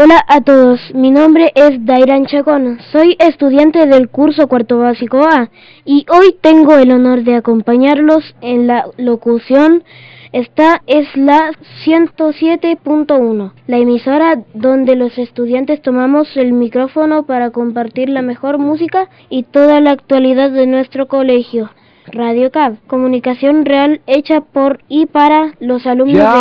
Hola a todos, mi nombre es Dairan Chacón, soy estudiante del curso cuarto básico A y hoy tengo el honor de acompañarlos en la locución. Esta es la 107.1, la emisora donde los estudiantes tomamos el micrófono para compartir la mejor música y toda la actualidad de nuestro colegio. Radio CAB, comunicación real hecha por y para los alumnos de